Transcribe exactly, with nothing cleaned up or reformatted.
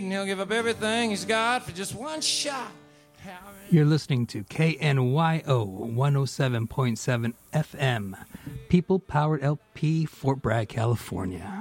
And he'll give up everything he's got for just one shot. You're listening to K N Y O one oh seven point seven F M, People Powered L P, Fort Bragg, California.